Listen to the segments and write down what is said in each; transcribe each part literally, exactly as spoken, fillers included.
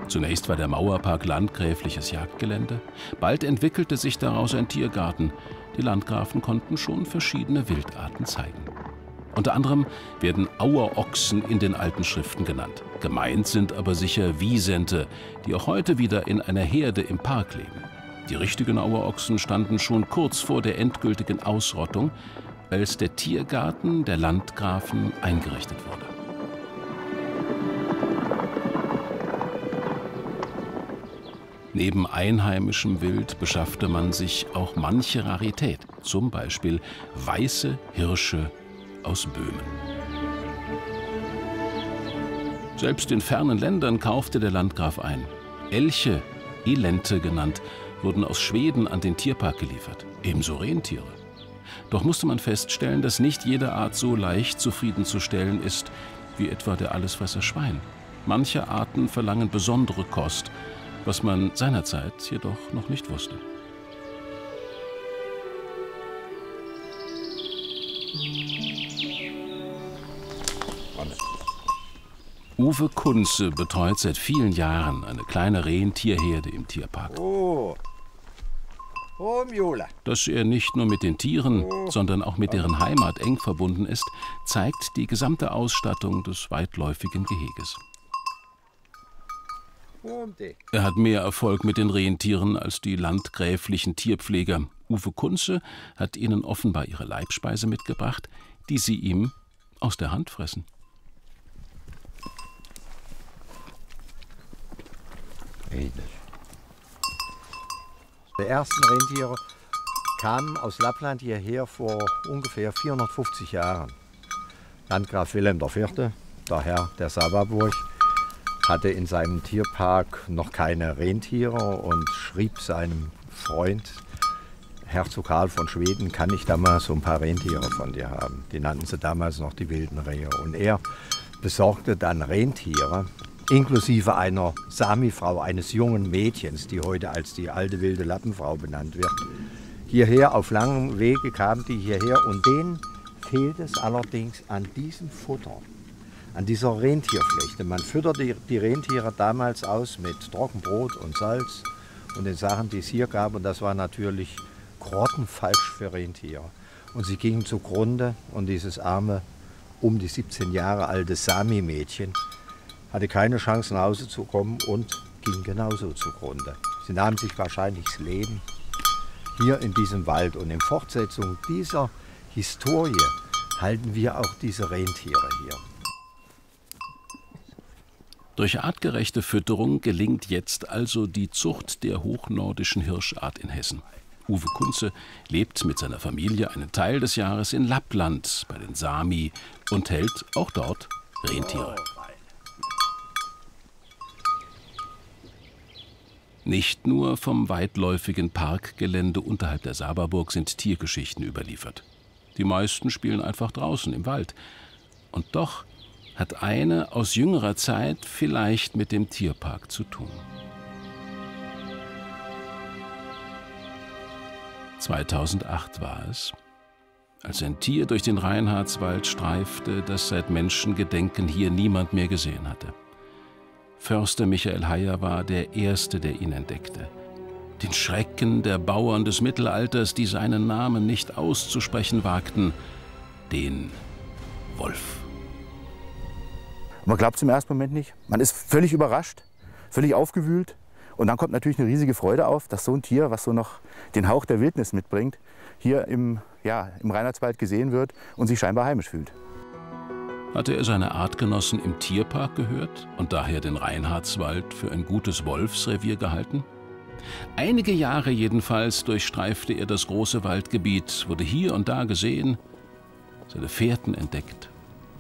Zunächst war der Mauerpark landgräfliches Jagdgelände. Bald entwickelte sich daraus ein Tiergarten. Die Landgrafen konnten schon verschiedene Wildarten zeigen. Unter anderem werden Auerochsen in den alten Schriften genannt. Gemeint sind aber sicher Wisente, die auch heute wieder in einer Herde im Park leben. Die richtigen Auerochsen standen schon kurz vor der endgültigen Ausrottung, als der Tiergarten der Landgrafen eingerichtet wurde. Neben einheimischem Wild beschaffte man sich auch manche Rarität, zum Beispiel weiße Hirsche aus Böhmen. Selbst in fernen Ländern kaufte der Landgraf ein. Elche, Elente genannt, wurden aus Schweden an den Tierpark geliefert, ebenso Rentiere. Doch musste man feststellen, dass nicht jede Art so leicht zufriedenzustellen ist wie etwa der Allesfresser Schwein. Manche Arten verlangen besondere Kost, was man seinerzeit jedoch noch nicht wusste. Uwe Kunze betreut seit vielen Jahren eine kleine Rentierherde im Tierpark. Oh. Oh, Mjole. Dass er nicht nur mit den Tieren, oh. sondern auch mit deren Heimat eng verbunden ist, zeigt die gesamte Ausstattung des weitläufigen Geheges. Er hat mehr Erfolg mit den Rentieren als die landgräflichen Tierpfleger. Uwe Kunze hat ihnen offenbar ihre Leibspeise mitgebracht, die sie ihm aus der Hand fressen. Die ersten Rentiere kamen aus Lappland hierher vor ungefähr vierhundertfünfzig Jahren. Landgraf Wilhelm der Vierte, der Herr der Sababurg, hatte in seinem Tierpark noch keine Rentiere und schrieb seinem Freund, Herzog Karl von Schweden, kann ich da mal so ein paar Rentiere von dir haben. Die nannten sie damals noch die wilden Rehe. Und er besorgte dann Rentiere, inklusive einer Sami-Frau, eines jungen Mädchens, die heute als die alte wilde Lappenfrau benannt wird. Hierher, auf langem Wege kamen die hierher und denen fehlt es allerdings an diesem Futter, an dieser Rentierflechte. Man fütterte die Rentiere damals aus mit Trockenbrot und Salz und den Sachen, die es hier gab. Und das war natürlich grottenfalsch für Rentiere. Und sie gingen zugrunde und dieses arme, um die siebzehn Jahre alte Sami-Mädchen hatte keine Chance nach Hause zu kommen und ging genauso zugrunde. Sie nahmen sich wahrscheinlich das Leben hier in diesem Wald. Und in Fortsetzung dieser Historie halten wir auch diese Rentiere hier. Durch artgerechte Fütterung gelingt jetzt also die Zucht der hochnordischen Hirschart in Hessen. Uwe Kunze lebt mit seiner Familie einen Teil des Jahres in Lappland bei den Sami und hält auch dort Rentiere. Nicht nur vom weitläufigen Parkgelände unterhalb der Sababurg sind Tiergeschichten überliefert. Die meisten spielen einfach draußen im Wald. Und doch hat eine aus jüngerer Zeit vielleicht mit dem Tierpark zu tun. zweitausendacht war es, als ein Tier durch den Reinhardswald streifte, das seit Menschengedenken hier niemand mehr gesehen hatte. Förster Michael Heyer war der Erste, der ihn entdeckte. Den Schrecken der Bauern des Mittelalters, die seinen Namen nicht auszusprechen wagten, den Wolf. Man glaubt es im ersten Moment nicht. Man ist völlig überrascht, völlig aufgewühlt. Und dann kommt natürlich eine riesige Freude auf, dass so ein Tier, was so noch den Hauch der Wildnis mitbringt, hier im, ja, im Reinhardswald gesehen wird und sich scheinbar heimisch fühlt. Hatte er seine Artgenossen im Tierpark gehört und daher den Reinhardswald für ein gutes Wolfsrevier gehalten? Einige Jahre jedenfalls durchstreifte er das große Waldgebiet, wurde hier und da gesehen, seine Fährten entdeckt.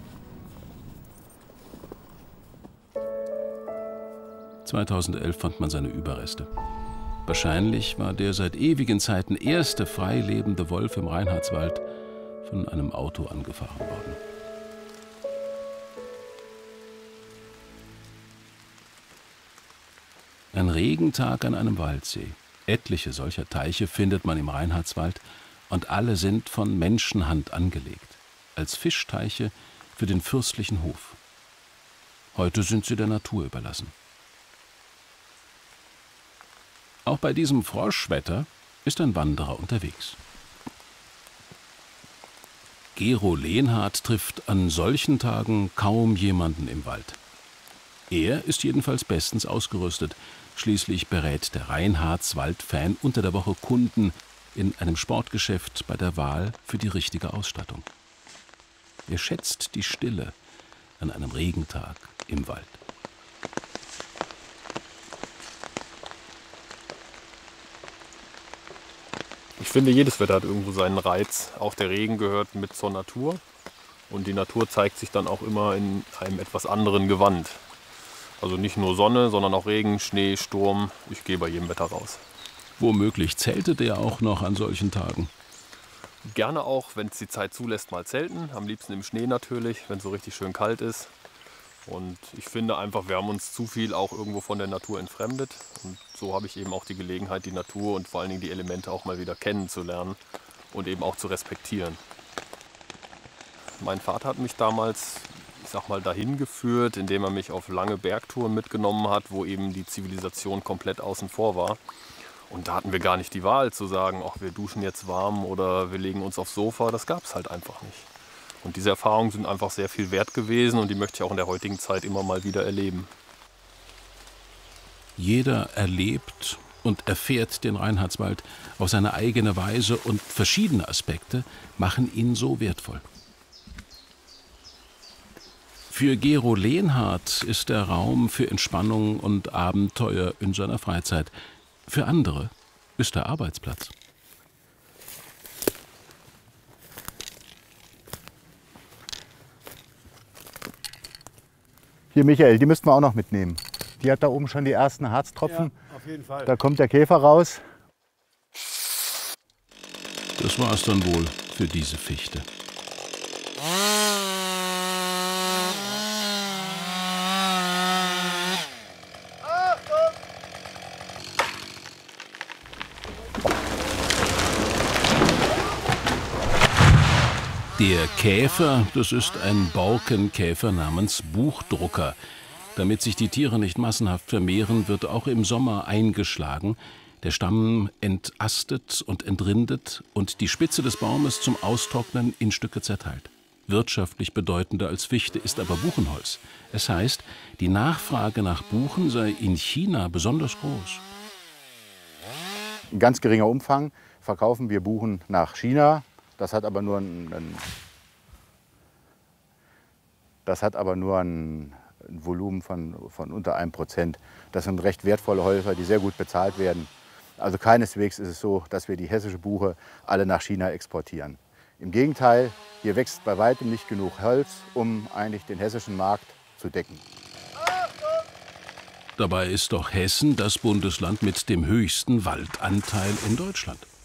zweitausendelf fand man seine Überreste. Wahrscheinlich war der seit ewigen Zeiten erste frei lebende Wolf im Reinhardswald von einem Auto angefahren worden. Ein Regentag an einem Waldsee. Etliche solcher Teiche findet man im Reinhardswald und alle sind von Menschenhand angelegt, als Fischteiche für den fürstlichen Hof. Heute sind sie der Natur überlassen. Auch bei diesem Froschwetter ist ein Wanderer unterwegs. Gero Lehnhardt trifft an solchen Tagen kaum jemanden im Wald. Er ist jedenfalls bestens ausgerüstet. Schließlich berät der Reinhardswald-Fan unter der Woche Kunden in einem Sportgeschäft bei der Wahl für die richtige Ausstattung. Er schätzt die Stille an einem Regentag im Wald. Ich finde, jedes Wetter hat irgendwo seinen Reiz. Auch der Regen gehört mit zur Natur. Und die Natur zeigt sich dann auch immer in einem etwas anderen Gewand. Also nicht nur Sonne, sondern auch Regen, Schnee, Sturm. Ich gehe bei jedem Wetter raus. Womöglich zeltet er auch noch an solchen Tagen. Gerne auch, wenn es die Zeit zulässt, mal zelten. Am liebsten im Schnee natürlich, wenn es so richtig schön kalt ist. Und ich finde einfach, wir haben uns zu viel auch irgendwo von der Natur entfremdet. Und so habe ich eben auch die Gelegenheit, die Natur und vor allen Dingen die Elemente auch mal wieder kennenzulernen und eben auch zu respektieren. Mein Vater hat mich damals, ich sag mal, dahin geführt, indem er mich auf lange Bergtouren mitgenommen hat, wo eben die Zivilisation komplett außen vor war. Und da hatten wir gar nicht die Wahl zu sagen, ach, wir duschen jetzt warm oder wir legen uns aufs Sofa. Das gab es halt einfach nicht. Und diese Erfahrungen sind einfach sehr viel wert gewesen und die möchte ich auch in der heutigen Zeit immer mal wieder erleben. Jeder erlebt und erfährt den Reinhardswald auf seine eigene Weise und verschiedene Aspekte machen ihn so wertvoll. Für Gero Lehnhardt ist der Raum für Entspannung und Abenteuer in seiner Freizeit. Für andere ist der Arbeitsplatz. Hier, Michael, die müssten wir auch noch mitnehmen. Die hat da oben schon die ersten Harztropfen. Ja, auf jeden Fall. Da kommt der Käfer raus. Das war es dann wohl für diese Fichte. Der Käfer, das ist ein Borkenkäfer namens Buchdrucker. Damit sich die Tiere nicht massenhaft vermehren, wird auch im Sommer eingeschlagen, der Stamm entastet und entrindet und die Spitze des Baumes zum Austrocknen in Stücke zerteilt. Wirtschaftlich bedeutender als Fichte ist aber Buchenholz. Es heißt, die Nachfrage nach Buchen sei in China besonders groß. In ganz geringer Umfang verkaufen wir Buchen nach China. Das hat aber nur ein, ein, das hat aber nur ein, ein Volumen von, von unter einem Prozent. Das sind recht wertvolle Häuser, die sehr gut bezahlt werden. Also keineswegs ist es so, dass wir die hessische Buche alle nach China exportieren. Im Gegenteil, hier wächst bei weitem nicht genug Holz, um eigentlich den hessischen Markt zu decken. Dabei ist doch Hessen das Bundesland mit dem höchsten Waldanteil in Deutschland.